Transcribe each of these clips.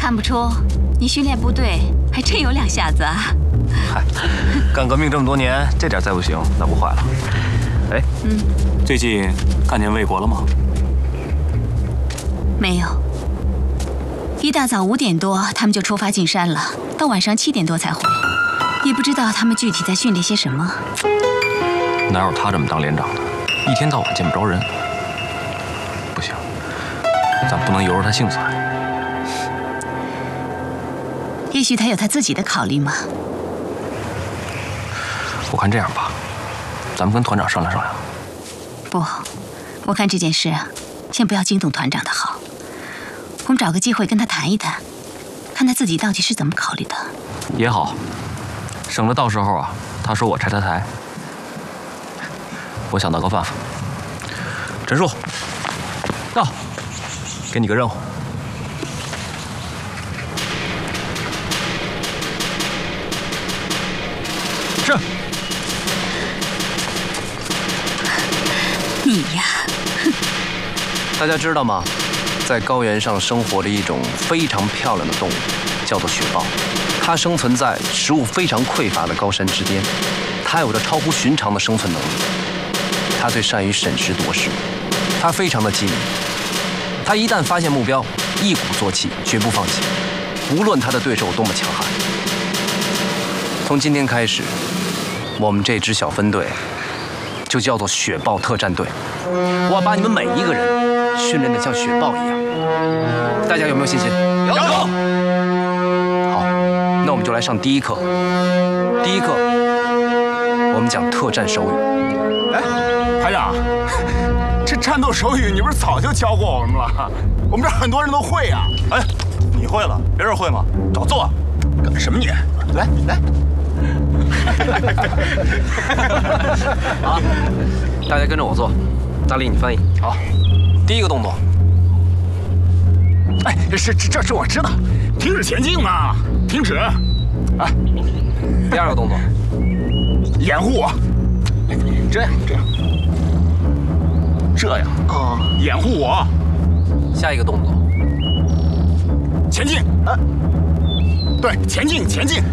看不出你训练部队还真有两下子啊！ 嗨，干革命这么多年，这点再不行，那不坏了。哎，最近看见魏国了吗？ 没有。一大早5点多，他们就出发进山了，到晚上7点多才回。也不知道他们具体在训练些什么。 哪有他这么当连长的？一天到晚见不着人。不行，咱不能由着他性子来。 也许他有他自己的考虑嘛。 我看这样吧，咱们跟团长商量商量。 不，我看这件事啊，先不要惊动团长的好。我们找个机会跟他谈一谈，看他自己到底是怎么考虑的。 也好，省得到时候啊，他说我拆他台。我想到个办法。陈树，到，给你个任务。是。 你呀， 大家知道吗？在高原上生活着一种非常漂亮的动物，叫做雪豹。它生存在食物非常匮乏的高山之巅，它有着超乎寻常的生存能力。它最善于审时度势，它非常的机灵。它一旦发现目标，一鼓作气，绝不放弃，无论它的对手有多么强悍。从今天开始，我们这支小分队就叫做雪豹特战队。我要把你们每一个人训练得像雪豹一样。大家有没有信心？有。好，那我们就来上第一课。第一课，我们讲特战手语。 哎，排长，这战斗手语你不是早就教过我们了？我们这很多人都会呀。哎，你会了，别人会吗？找坐。干什么你？来。 好，大家跟着我做。大力，你翻译。好，第一个动作。 哎，这我知道，停止前进嘛，停止。哎， 第二个动作， 掩护我。这样。啊，掩护我。 下一个动作， 前进。对，前进。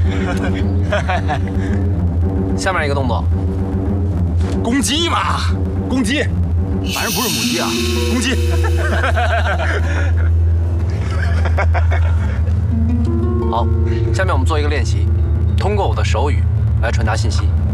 下面一个动作， 攻击嘛，攻击。反正不是母鸡啊，公鸡。 好，下面我们做一个练习，通过我的手语来传达信息。